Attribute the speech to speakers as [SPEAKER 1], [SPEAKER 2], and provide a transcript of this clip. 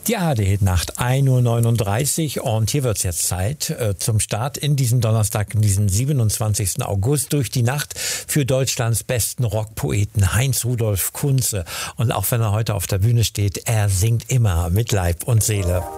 [SPEAKER 1] Die ARD-Nacht 1:39 Uhr und hier wird's jetzt Zeit zum Start in diesem Donnerstag, in diesem 27. August durch die Nacht für Deutschlands besten Rockpoeten Heinz Rudolf Kunze. Und auch wenn er heute auf der Bühne steht, er singt immer mit Leib und Seele.